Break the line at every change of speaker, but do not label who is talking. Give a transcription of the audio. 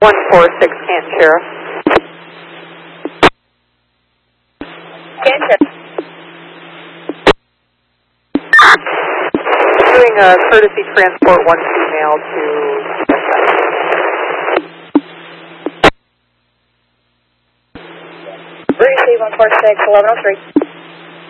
146 Canton Sheriff.
Canton Sheriff.
Doing a courtesy transport, one female to
Receive 146, 1103.